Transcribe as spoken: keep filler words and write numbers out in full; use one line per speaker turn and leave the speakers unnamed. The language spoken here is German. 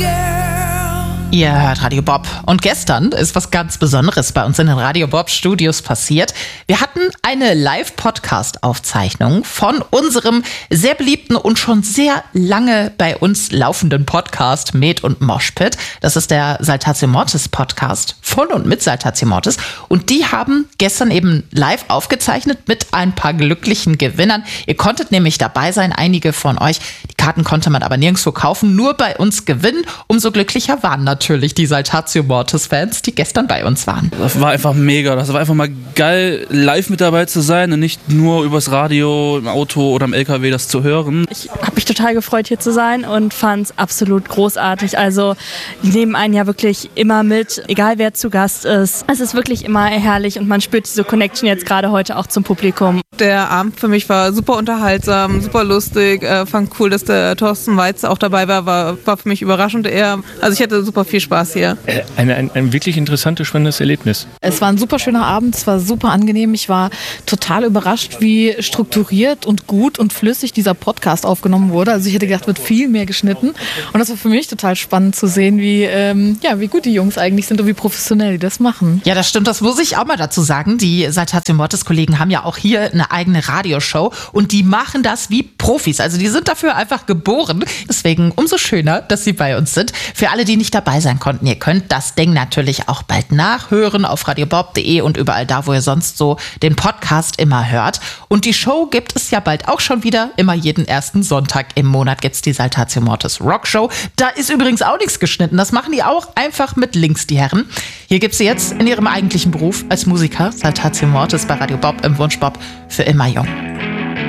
Ihr hört Radio Bob. Und gestern ist was ganz Besonderes bei uns in den Radio Bob Studios passiert. Wir hatten eine Live-Podcast-Aufzeichnung von unserem sehr beliebten und schon sehr lange bei uns laufenden Podcast Med und Moshpit. Das ist der Saltatio Mortis Podcast von und mit Saltatio Mortis. Und die haben gestern eben live aufgezeichnet mit ein paar glücklichen Gewinnern. Ihr konntet nämlich dabei sein, einige von euch. Die Karten konnte man aber nirgendwo kaufen, nur bei uns gewinnen. Umso glücklicher waren natürlich Natürlich die Saltatio Mortis-Fans, die gestern bei uns waren.
Das war einfach mega. Das war einfach mal geil, live mit dabei zu sein und nicht nur übers Radio, im Auto oder im L K W das zu hören.
Ich habe mich total gefreut, hier zu sein und fand es absolut großartig. Also die nehmen einen ja wirklich immer mit, egal wer zu Gast ist. Es ist wirklich immer herrlich und man spürt diese Connection jetzt gerade heute auch zum Publikum.
Der Abend für mich war super unterhaltsam, super lustig. Äh, fand cool, dass der Thorsten Weiz auch dabei war. War, war für mich überraschend. Er, also ich hatte super viel Spaß hier.
Ein, ein, ein wirklich interessantes, spannendes Erlebnis.
Es war ein super schöner Abend, es war super angenehm. Ich war total überrascht, wie strukturiert und gut und flüssig dieser Podcast aufgenommen wurde. Also ich hätte gedacht, wird viel mehr geschnitten. Und das war für mich total spannend zu sehen, wie, ähm, ja, wie gut die Jungs eigentlich sind und wie professionell die das machen.
Ja, das stimmt, das muss ich auch mal dazu sagen. Die Saltatio Mortis-Kollegen haben ja auch hier eine eigene Radioshow und die machen das wie Profis. Also die sind dafür einfach geboren. Deswegen umso schöner, dass sie bei uns sind. Für alle, die nicht dabei sein konnten, ihr könnt das Ding natürlich auch bald nachhören auf radiobob punkt de und überall da, wo ihr sonst so den Podcast immer hört. Und die Show gibt es ja bald auch schon wieder. Immer jeden ersten Sonntag im Monat gibt es die Saltatio Mortis Rock Show. Da ist übrigens auch nichts geschnitten. Das machen die auch einfach mit Links, die Herren. Hier gibt sie jetzt in ihrem eigentlichen Beruf als Musiker Saltatio Mortis bei Radio Bob im Wunschbob für immer jung.